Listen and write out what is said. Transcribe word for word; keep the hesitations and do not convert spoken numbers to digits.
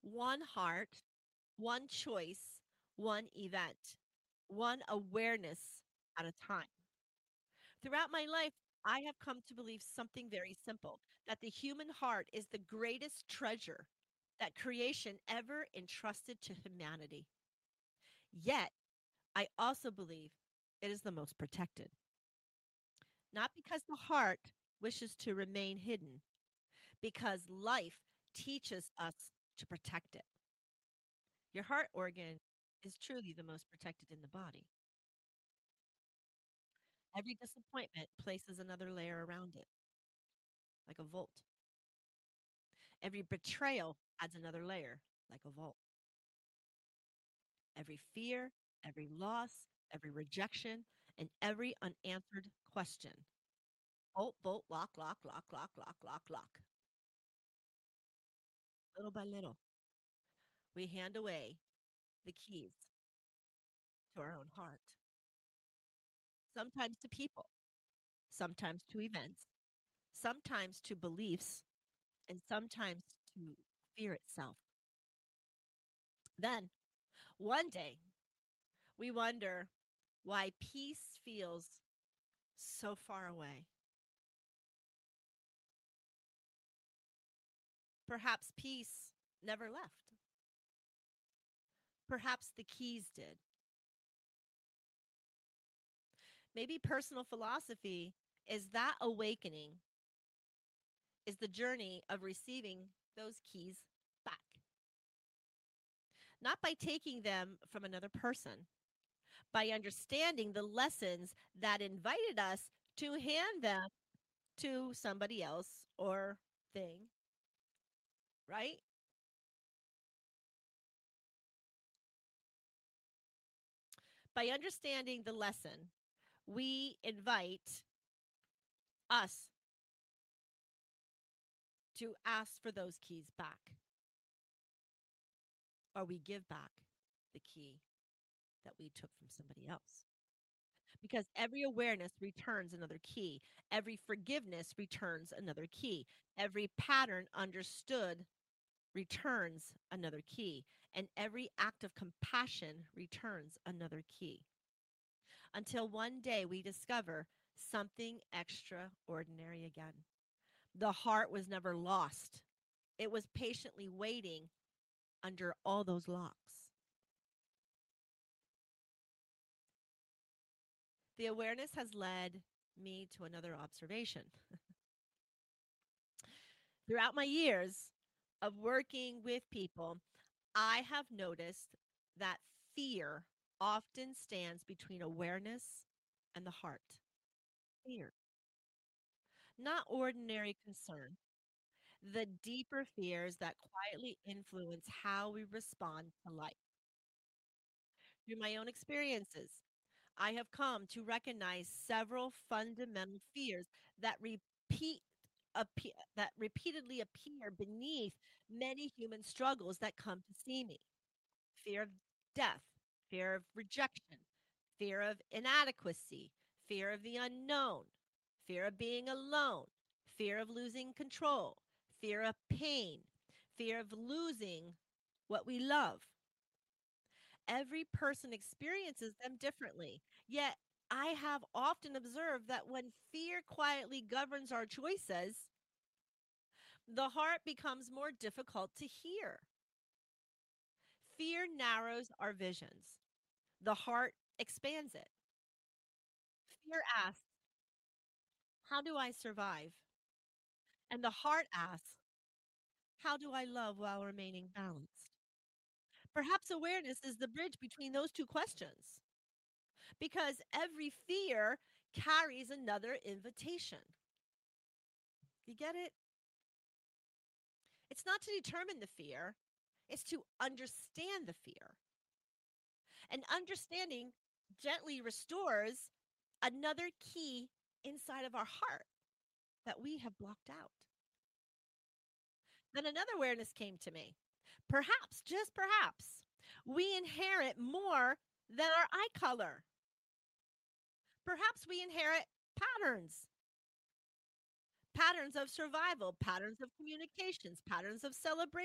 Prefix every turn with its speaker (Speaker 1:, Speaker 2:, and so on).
Speaker 1: One heart, one choice, one event, one awareness at a time. Throughout my life, I have come to believe something very simple, that the human heart is the greatest treasure that creation ever entrusted to humanity. Yet, I also believe it is the most protected. Not because the heart wishes to remain hidden, because life teaches us to protect it. Your heart organ is truly the most protected in the body. Every disappointment places another layer around it, like a vault. Every betrayal adds another layer, like a vault. Every fear, every loss, every rejection, and every unanswered question. Bolt, bolt, lock, lock, lock, lock, lock, lock, lock. Little by little, we hand away the keys to our own heart. Sometimes to people, sometimes to events, sometimes to beliefs, and sometimes to fear itself. Then, one day, we wonder why peace feels so far away. Perhaps peace never left. Perhaps the keys did. Maybe personal philosophy is that awakening, is the journey of receiving those keys back. Not by taking them from another person, by understanding the lessons that invited us to hand them to somebody else or thing, right? By understanding the lesson, we invite us to ask for those keys back, or we give back the key that we took from somebody else. Because every awareness returns another key, every forgiveness returns another key, every pattern understood returns another key, and every act of compassion returns another key. Until one day we discover something extraordinary again. The heart was never lost, it was patiently waiting under all those locks. The awareness has led me to another observation. Throughout my years of working with people, I have noticed that fear often stands between awareness and the heart. Fear, not ordinary concern, the deeper fears that quietly influence how we respond to life. Through my own experiences, I have come to recognize several fundamental fears that repeat appe- that repeatedly appear beneath many human struggles that come to see me. Fear of death, fear of rejection, fear of inadequacy, fear of the unknown, fear of being alone, fear of losing control, fear of pain, fear of losing what we love. Every person experiences them differently. Yet, I have often observed that when fear quietly governs our choices, the heart becomes more difficult to hear. Fear narrows our visions, the heart expands it. Fear asks, how do I survive? And the heart asks, how do I love while remaining balanced? Perhaps awareness is the bridge between those two questions because every fear carries another invitation. You get it? It's not to determine the fear, it's to understand the fear. And understanding gently restores another key inside of our heart that we have blocked out. Then another awareness came to me. Perhaps, just perhaps, we inherit more than our eye color. Perhaps we inherit patterns, patterns of survival, patterns of communications, patterns of celebration